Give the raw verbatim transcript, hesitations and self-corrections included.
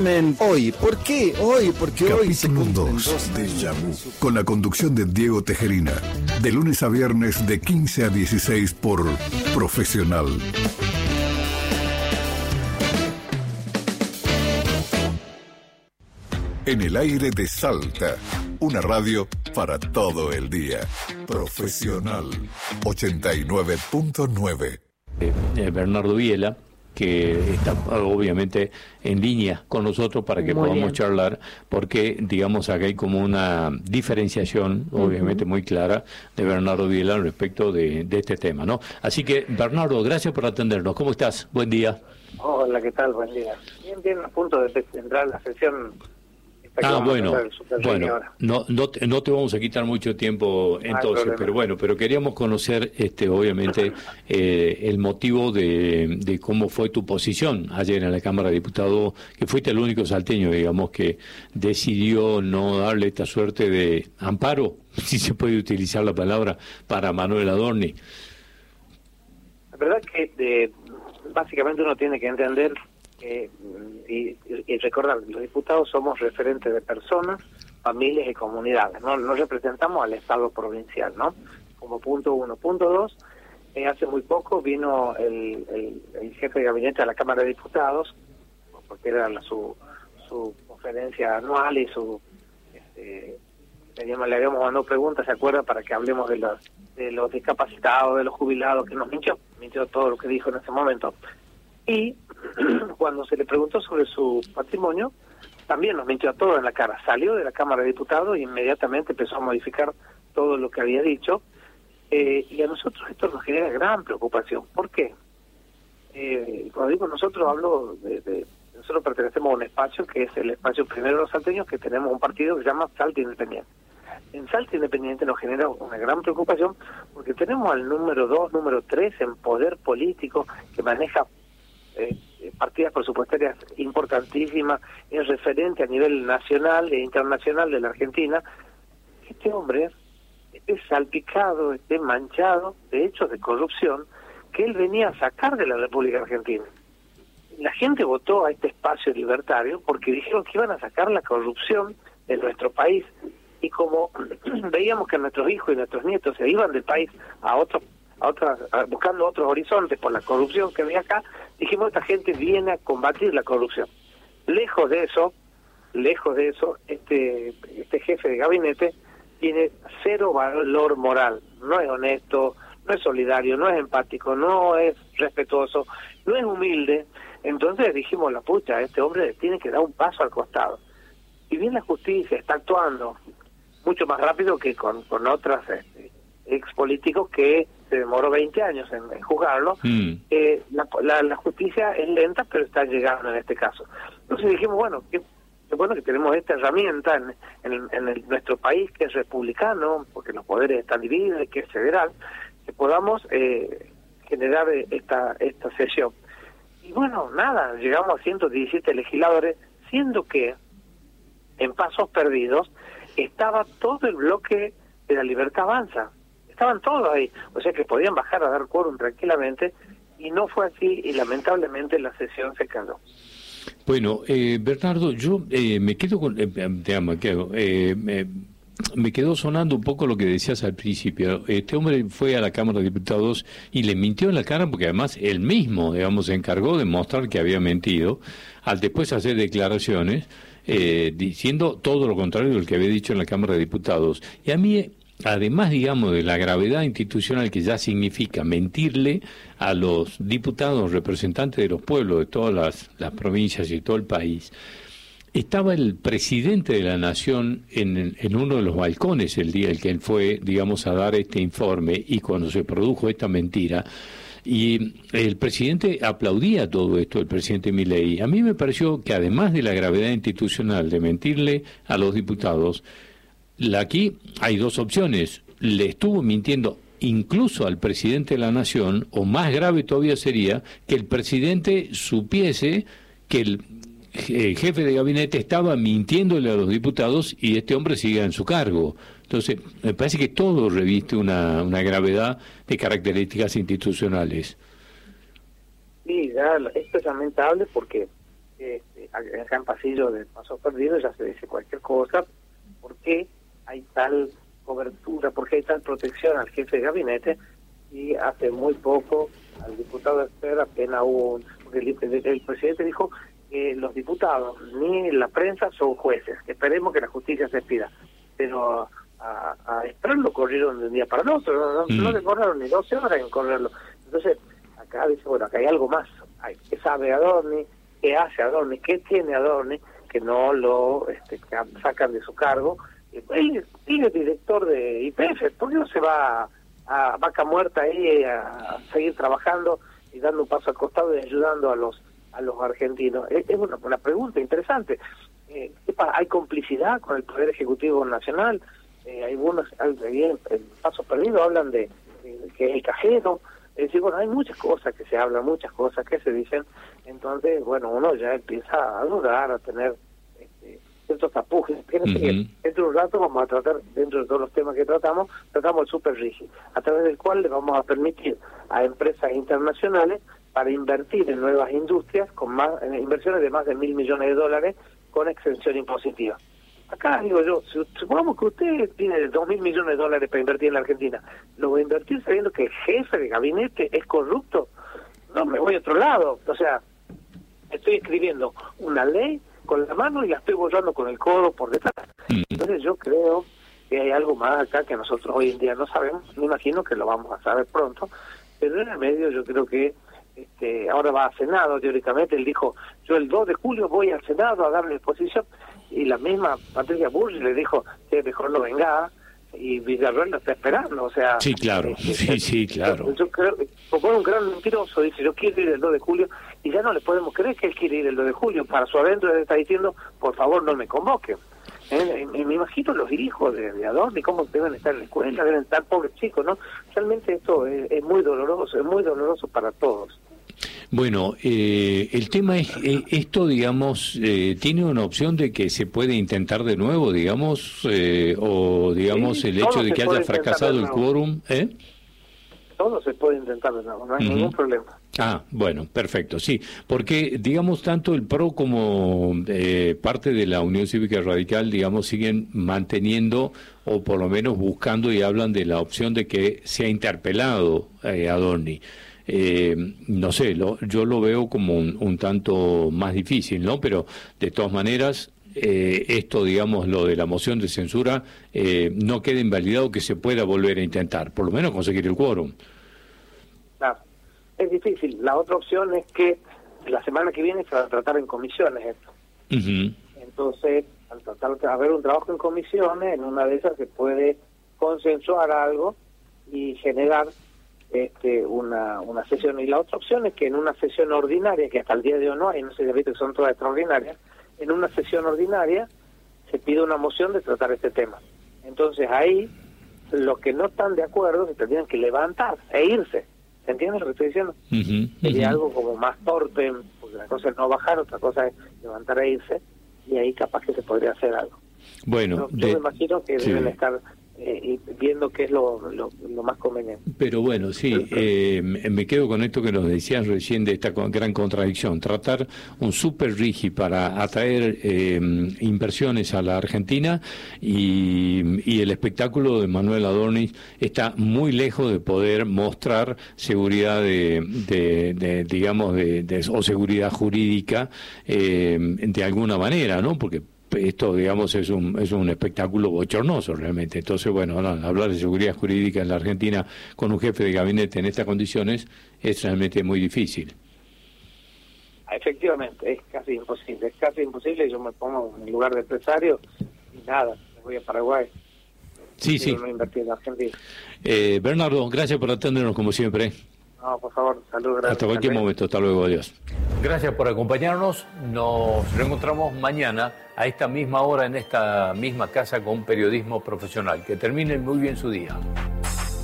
Hoy, ¿por qué? Hoy, porque Capítulo hoy se cumplen dos de Yabú, con la conducción de Diego Tejerina, de lunes a viernes de quince a dieciséis por Profesional. En el aire de Salta, una radio para todo el día. Profesional ochenta y nueve punto nueve. Eh, eh, Bernardo Biela, que está obviamente en línea con nosotros para que Muy podamos bien. charlar, porque digamos acá hay como una diferenciación obviamente muy clara de Bernardo Biela respecto de, de este tema, ¿no? Así que, Bernardo, gracias por atendernos. ¿Cómo estás? Buen día. Hola, ¿qué tal? Buen día. Bien, bien, a punto de entrar a la sesión. Esta que Ah, vamos a bueno, empezar el Super Rally bueno, ahora. no, no, te, no te vamos a quitar mucho tiempo hay entonces, problema. pero bueno, pero queríamos conocer, este, obviamente, eh, el motivo de, de cómo fue tu posición ayer en la Cámara de Diputados, que fuiste el único salteño, digamos, que decidió no darle esta suerte de amparo, si se puede utilizar la palabra, para Manuel Adorni. La verdad que eh, básicamente uno tiene que entender eh, y, y recordar que los diputados somos referentes de personas, familias y comunidades, no, no representamos al Estado provincial, ¿no? Como punto uno. Punto dos, eh, hace muy poco vino el, el, el jefe de gabinete a la Cámara de Diputados, porque era la, su, su conferencia anual y su... Este, teníamos, le habíamos mandado preguntas, ¿se acuerdan? Para que hablemos de los, de los discapacitados, de los jubilados, que nos mintió, mintió todo lo que dijo en ese momento. Y cuando se le preguntó sobre su patrimonio, también nos mintió a todos en la cara. Salió de la Cámara de Diputados e inmediatamente empezó a modificar todo lo que había dicho. Eh, y a nosotros esto nos genera gran preocupación. ¿Por qué? Eh, cuando digo nosotros, hablo de, de... Nosotros pertenecemos a un espacio que es el espacio primero de los salteños, que tenemos un partido que se llama Salta Independiente. En Salta Independiente nos genera una gran preocupación porque tenemos al número dos, número tres en poder político, que maneja eh, partidas presupuestarias importantísimas, es referente a nivel nacional e internacional de la Argentina. Este hombre esté salpicado, esté manchado de hechos de corrupción que él venía a sacar de la República Argentina. La gente votó a este espacio libertario porque dijeron que iban a sacar la corrupción de nuestro país, y como veíamos que nuestros hijos y nuestros nietos se iban del país a otros a otras a, buscando otros horizontes por la corrupción que había acá, dijimos, esta gente viene a combatir la corrupción. Lejos de eso, lejos de eso, este este jefe de gabinete tiene cero valor moral, no es honesto, no es solidario, no es empático, no es respetuoso, no es humilde. Entonces dijimos, la pucha, este hombre tiene que dar un paso al costado. Y bien la justicia está actuando mucho más rápido que con, con otras este, ex políticos que se demoró veinte años en, en juzgarlo. Mm. Eh, la, la, la justicia es lenta, pero está llegando en este caso. Entonces dijimos, bueno, qué, qué bueno que tenemos esta herramienta en, en, en el, nuestro país, que es republicano, porque los poderes están divididos, que es federal, que podamos eh, generar esta, esta sesión. Y bueno, nada, llegamos a ciento diecisiete legisladores, siendo que en Pasos Perdidos estaba todo el bloque de La Libertad Avanza. Estaban todos ahí, o sea que podían bajar a dar quórum tranquilamente, y no fue así, y lamentablemente la sesión se cayó. Bueno, eh, Bernardo, yo eh, me quedo con... Eh, te amo, ¿qué hago? Eh, me, me quedó sonando un poco lo que decías al principio. Este hombre fue a la Cámara de Diputados y le mintió en la cara, porque además él mismo, digamos, se encargó de mostrar que había mentido, al después hacer declaraciones eh, diciendo todo lo contrario de lo que había dicho en la Cámara de Diputados. Y a mí, además, digamos, de la gravedad institucional que ya significa mentirle a los diputados representantes de los pueblos de todas las, las provincias y todo el país, estaba el presidente de la Nación en, en uno de los balcones el día en que él fue, digamos, a dar este informe, y cuando se produjo esta mentira, y el presidente aplaudía todo esto, el presidente Milei. A mí me pareció que, además de la gravedad institucional de mentirle a los diputados, la, aquí hay dos opciones: le estuvo mintiendo incluso al presidente de la Nación, o más grave todavía sería que el presidente supiese que el el jefe de gabinete estaba mintiéndole a los diputados y este hombre sigue en su cargo. Entonces, me parece que todo reviste una, una gravedad de características institucionales. Sí, ya, esto es lamentable porque eh, acá en Pasillo de Pasos Perdidos ya se dice cualquier cosa. ¿Por qué hay tal cobertura? ¿Por qué hay tal protección al jefe de gabinete? Y hace muy poco al diputado Esper apenas hubo un... Porque el, el, el presidente dijo que los diputados ni la prensa son jueces, que esperemos que la justicia se expida. Pero a, a Esper lo corrieron de un día para el otro, no, no, Mm. no le corrieron ni doce horas en correrlo. Entonces, acá dice, bueno, acá hay algo más. Hay, ¿qué sabe Adorni? ¿Qué hace Adorni? ¿Qué tiene Adorni? Que no lo este, que sacan de su cargo. Él, él es director de Y P F, ¿por qué no se va a, a vaca muerta ahí a, a seguir trabajando y dando un paso al costado y ayudando a los a los argentinos? Es, es una, una pregunta interesante. Eh, ¿qué pasa? ¿Hay complicidad con el Poder Ejecutivo Nacional? Eh, hay algunos, hay, en Pasos Perdidos hablan de, de que es el cajero. Es decir, bueno, hay muchas cosas que se hablan, muchas cosas que se dicen. Entonces, bueno, uno ya empieza a dudar, a tener este, ciertos tapujes. Fíjense Ujú. que dentro de un rato vamos a tratar, dentro de todos los temas que tratamos, tratamos el super rígido, a través del cual le vamos a permitir a empresas internacionales para invertir en nuevas industrias con más en inversiones de más de mil millones de dólares con exención impositiva. Acá digo yo, si, supongamos que usted tiene dos mil millones de dólares para invertir en la Argentina, ¿lo va a invertir sabiendo que el jefe de gabinete es corrupto? No, me voy a otro lado. O sea, estoy escribiendo una ley con la mano y la estoy borrando con el codo por detrás. Entonces yo creo que hay algo más acá que nosotros hoy en día no sabemos. Me imagino que lo vamos a saber pronto, pero en el medio yo creo que este, ahora va a Senado, teóricamente. Él dijo, yo el dos de julio voy al Senado a darle exposición, y la misma Patricia Bullrich le dijo que mejor no venga, y Villarroel lo está esperando. O sea, Sí, claro, eh, sí, sí, claro. Yo creo que como un gran mentiroso dice, yo quiero ir el dos de julio, y ya no le podemos creer que él quiere ir el dos de julio. Para su adentro él está diciendo, por favor no me convoquen. ¿Eh? Me, me imagino los hijos de, de Adorni, cómo deben estar en la escuela, deben estar pobres chicos, ¿no? Realmente esto es, es muy doloroso, es muy doloroso para todos. Bueno, eh, el tema es, eh, esto, digamos, eh, ¿tiene una opción de que se puede intentar de nuevo, digamos, eh, o, digamos, Sí, el todo hecho de se que puede haya intentar fracasado de el nuevo. quórum? ¿Eh? Todo se puede intentar de nuevo, no hay Ujú. ningún problema. Ah, bueno, perfecto, sí, porque, digamos, tanto el PRO como eh, parte de la Unión Cívica Radical, digamos, siguen manteniendo, o por lo menos buscando, y hablan de la opción de que sea interpelado eh, Adorni. Eh, no sé, lo, yo lo veo como un, un tanto más difícil, ¿no? Pero, de todas maneras, eh, esto, digamos, lo de la moción de censura, eh, no queda invalidado, que se pueda volver a intentar, por lo menos conseguir el quórum. Claro, es difícil. La otra opción es que la semana que viene se va a tratar en comisiones esto. Ujú. Entonces, al tratar de haber un trabajo en comisiones, en una de esas se puede consensuar algo y generar este, una, una sesión. Y la otra opción es que en una sesión ordinaria, que hasta el día de hoy no hay, no sé si ha visto que son todas extraordinarias, en una sesión ordinaria se pide una moción de tratar este tema. Entonces ahí los que no están de acuerdo se tendrían que levantar e irse. ¿Se entiende lo que estoy diciendo? Ujú, Sería ujú. algo como más torpe, porque la cosa es no bajar, otra cosa es levantar e irse, y ahí capaz que se podría hacer algo. Bueno, Yo, yo de- me imagino que sí. deben estar eh, y viendo qué es lo, lo, lo más conveniente. Pero bueno, sí, eh, me quedo con esto que nos decías recién de esta con- gran contradicción. Tratar un super rigi para atraer eh, inversiones a la Argentina y, y el espectáculo de Manuel Adorni está muy lejos de poder mostrar seguridad de, de, de, digamos, de, de- o seguridad jurídica eh, de alguna manera, ¿no? Porque esto, digamos, es un es un espectáculo bochornoso realmente. Entonces, bueno, no, hablar de seguridad jurídica en la Argentina con un jefe de gabinete en estas condiciones es realmente muy difícil. Efectivamente, es casi imposible, es casi imposible. Yo me pongo en el lugar de empresario y nada, me voy a Paraguay. Sí, sí. No invertir en Argentina. Eh, Bernardo, gracias por atendernos como siempre. No, por favor, salud, gracias. Hasta cualquier También. momento. Hasta luego. Adiós. Gracias por acompañarnos. Nos reencontramos mañana a esta misma hora en esta misma casa con Periodismo Profesional. Que termine muy bien su día.